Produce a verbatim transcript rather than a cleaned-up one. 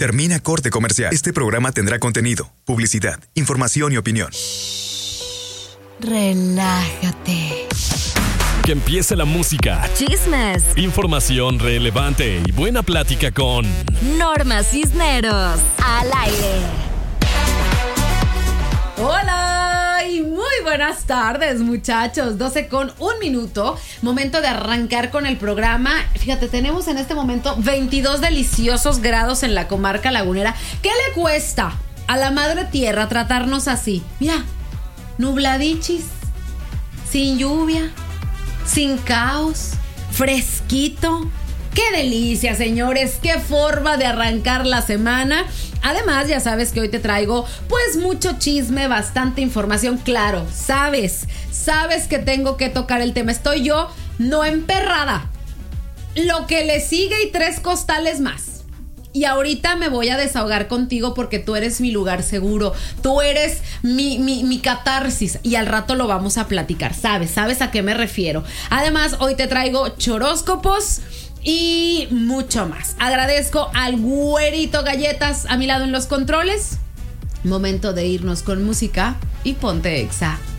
Termina corte comercial. Este programa tendrá contenido, publicidad, información y opinión. Relájate. Que empiece la música, Chismes, información relevante y buena plática con Norma Cisneros. Al aire. Hola y muy buenas tardes, muchachos. doce con un minuto. Momento de arrancar con el programa. Fíjate, tenemos en este momento veintidós deliciosos grados en la comarca lagunera. ¿Qué le cuesta a la madre tierra tratarnos así? Mira, nubladichis, sin lluvia, sin caos, fresquito. ¡Qué delicia, señores! ¡Qué forma de arrancar la semana! Además, ya sabes que hoy te traigo pues mucho chisme, bastante información. Claro, sabes, sabes que tengo que tocar el tema. Estoy yo no emperrada. Lo que le sigue y tres costales más. Y ahorita me voy a desahogar contigo porque tú eres mi lugar seguro. Tú eres mi, mi, mi catarsis. Y al rato lo vamos a platicar. ¿Sabes? ¿Sabes a qué me refiero? Además, hoy te traigo choróscopos y mucho más. Agradezco al güerito Galletas a mi lado en los controles. Momento de irnos con música y ponte Exa.